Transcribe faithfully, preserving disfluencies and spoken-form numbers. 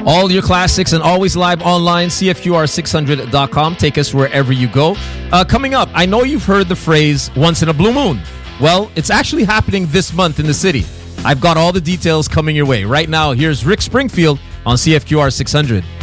All your classics and always live online, C F Q R six hundred dot com. Take us wherever you go. Uh, coming up, I know you've heard the phrase once in a blue moon. Well, it's actually happening this month in the city. I've got all the details coming your way. Right now, here's Rick Springfield on C F Q R six hundred.